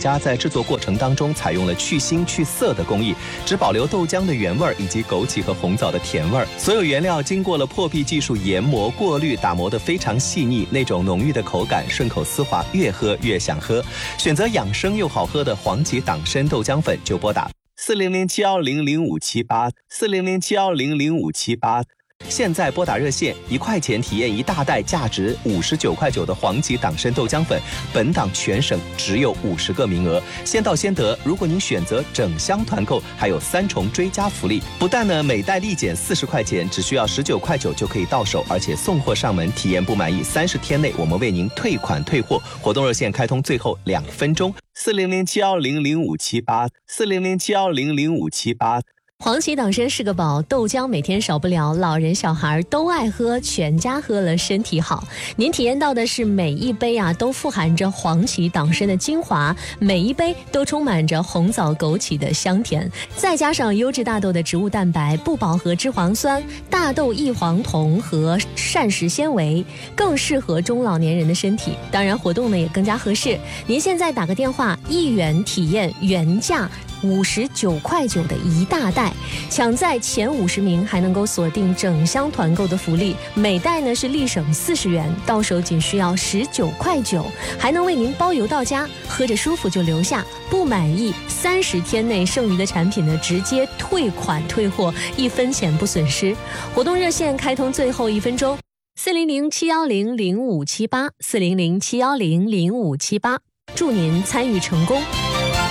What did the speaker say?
家在制作过程当中采用了去腥去涩的工艺，只保留豆浆的原味以及枸杞和红枣的甜味。所有原料经过了破壁技术研磨、过滤、打磨得非常细腻，那种浓郁的口感，顺口丝滑，越喝越想喝。选择养生又好喝的黄芪党参豆浆粉就拨打400710057840071005788。现在拨打热线，1块钱体验1大袋价值59块9的黄芪党参豆浆粉，本档全省只有50个名额，先到先得。如果您选择整箱团购，还有3重追加福利，不但呢每袋立减40块钱，只需要19块9就可以到手，而且送货上门，体验不满意30天内我们为您退款退货。活动热线开通最后2分钟，400710057840071005788。 黄芪党参是个宝，豆浆每天少不了，老人小孩都爱喝，全家喝了身体好。您体验到的是每一杯都富含着黄芪党参的精华，每一杯都充满着红枣枸杞的香甜，再加上优质大豆的植物蛋白、不饱和脂肪酸、大豆异黄酮和膳食纤维，更适合中老年人的身体。当然活动呢也更加合适，您现在打个电话，1元体验原价59块9的1大袋，抢在前50名还能够锁定整箱团购的福利，每袋呢是立省40元，到手仅需要19块9，还能为您包邮到家，喝着舒服就留下，不满意30天内剩余的产品呢直接退款退货，1分钱不损失。活动热线开通最后1分钟，40071000578，40071000578，祝您参与成功。